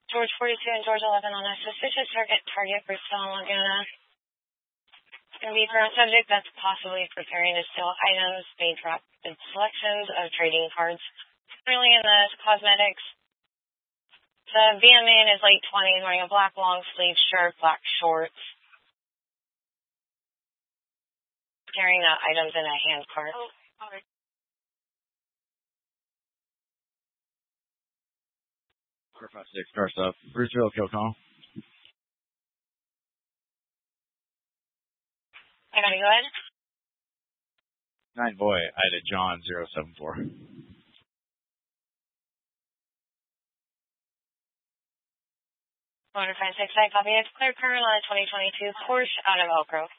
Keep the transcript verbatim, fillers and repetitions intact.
George forty-two and George eleven on a suspicious target, target for Stella Laguna. It's going to be current subject that's possibly preparing to steal items. They dropped in selections of trading cards. Currently in the cosmetics. The B M in is late twenties, wearing a black long sleeve shirt, black shorts. Carrying uh, items in a hand cart. Oh, all right. four five six, starts up. Bruceville, kill call. I gotta go ahead. Nine boy, Ida John, zero seven four. Motor five six, I copy. It's clear current on a twenty twenty-two Porsche out of Elk Grove.